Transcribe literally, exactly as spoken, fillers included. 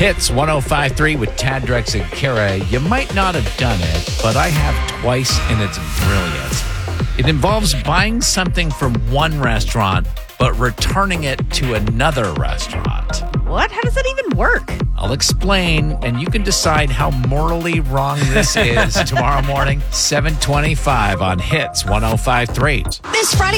Hits one oh five point three with Tad, Drex, and Kara. You might not have done it, but I have twice, and it's brilliant. It involves buying something from one restaurant, but returning it to another restaurant. What? How does that even work? I'll explain, and you can decide how morally wrong this is tomorrow morning, seven twenty-five on Hits one oh five point three. This Friday